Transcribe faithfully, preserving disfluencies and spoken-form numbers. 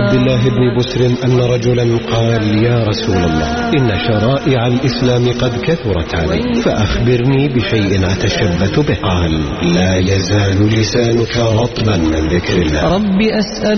عبد الله بن بسر أن رجلا قال: يا رسول الله، إن شرائع الإسلام قد كثرت علي، فأخبرني بشيء أتشبث به. قال: لا يزال لسانك رطبا من ذكر الله. رب أسأل